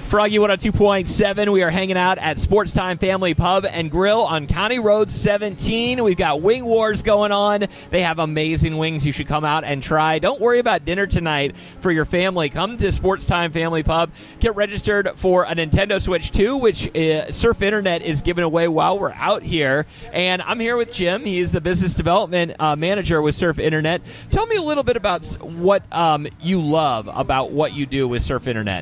Froggy 102.7. We are hanging out at Sports Time Family Pub and Grill on County Road 17. We've got Wing Wars going on. They have amazing wings you should come out and try. Don't worry about dinner tonight for your family. Come to Sports Time Family Pub. Get registered for a Nintendo Switch 2, which Surf Internet is giving away while we're out here. And I'm here with Jim. He's the business development manager with Surf Internet. Tell me a little bit about what you love about what you do with Surf Internet.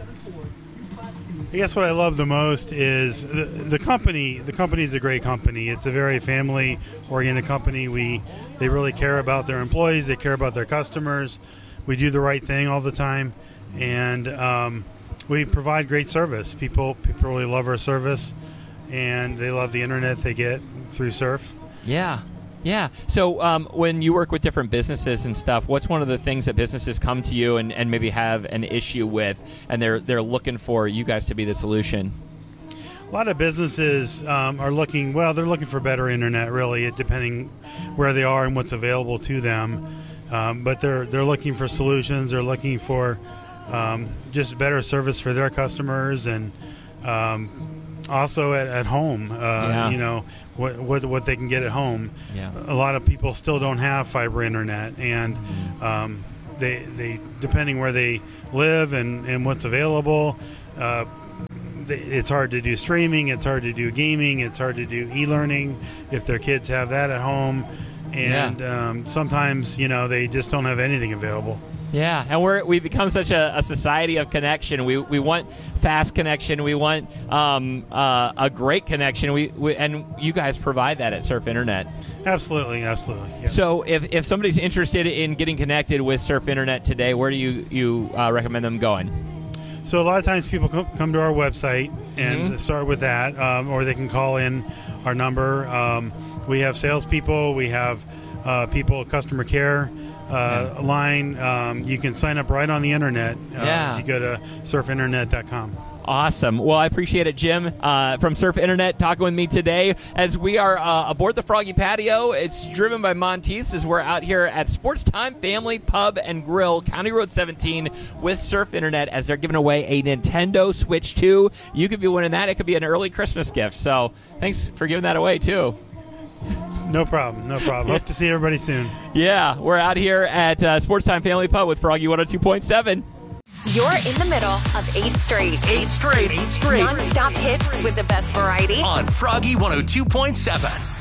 I guess what I love the most is the company. The company is a great company. It's a very family-oriented company. They really care about their employees. They care about their customers. We do the right thing all the time, and we provide great service. People really love our service, and they love the internet they get through Surf. Yeah. Yeah. So when you work with different businesses and stuff, what's one of the things that businesses come to you and maybe have an issue with, and they're looking for you guys to be the solution? A lot of businesses are looking for better internet, really, depending where they are and what's available to them. But they're looking for solutions. They're looking for just better service for their customers, and also at home, you know, what they can get at home. Yeah. A lot of people still don't have fiber internet, and they depending where they live and what's available, it's hard to do streaming, it's hard to do gaming, it's hard to do e-learning if their kids have that at home, and sometimes, you know, they just don't have anything available. Yeah, and we've become such a society of connection. We want fast connection. We want a great connection. And you guys provide that at Surf Internet. Absolutely. Yeah. So if somebody's interested in getting connected with Surf Internet today, where do you recommend them going? So a lot of times people come to our website and start with that, or they can call in our number. We have salespeople. We have customer care line. You can sign up right on the internet if you go to surfinternet.com. Awesome. Well, I appreciate it, Jim, from Surf Internet, talking with me today as we are aboard the Froggy Patio. It's driven by Monteith's as we're out here at Sports Time Family Pub and Grill, County Road 17, with Surf Internet as they're giving away a Nintendo Switch 2. You could be winning that. It could be an early Christmas gift. So thanks for giving that away, too. No problem. Hope to see everybody soon. Yeah, we're out here at Sports Time Family Pub with Froggy 102.7. You're in the middle of 8 straight. 8 straight. Non-stop hits with the best variety. On Froggy 102.7.